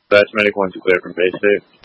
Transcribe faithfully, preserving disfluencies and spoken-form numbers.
That's Medic one to clear from base state.